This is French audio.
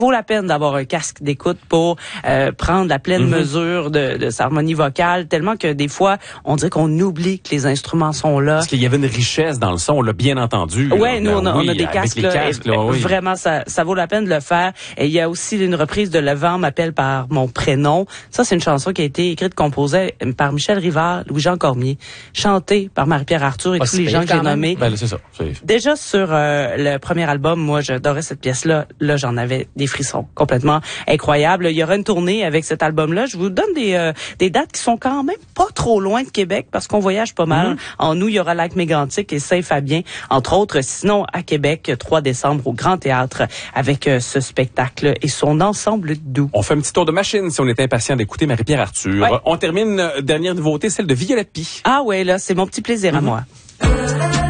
vaut la peine d'avoir un casque d'écoute pour prendre la pleine mesure de sa harmonie vocale, tellement que des fois, on dirait qu'on oublie que les instruments sont là. Parce qu'il y avait une richesse dans le son, on l'a bien entendu. Ouais, nous, on a des casques, oui. Vraiment, ça vaut la peine de le faire. Et il y a aussi une reprise de Le vent m'appelle par mon prénom. Ça, c'est une chanson qui a été écrite, composée par Michel Rivard, Louis-Jean Cormier, chantée par Marie-Pierre Arthur et tous les gens que j'ai nommés. Ben, c'est ça. Déjà, sur le premier album, moi, j'adorais cette pièce-là. Là, j'en avais des frissons complètement incroyables. Il y aura une tournée avec cet album-là. Je vous donne des dates qui sont quand même pas trop loin de Québec parce qu'on voyage pas mal. En nous, il y aura Lac Mégantic et Saint-Fabien, entre autres. Sinon, à Québec, 3 décembre au Grand Théâtre avec ce spectacle et son ensemble doux. On fait un petit tour de machine si on est impatient d'écouter Marie-Pierre Arthur. Ouais. On termine, dernière nouveauté, celle de Violette Py. Ah ouais, là, c'est mon petit plaisir à moi.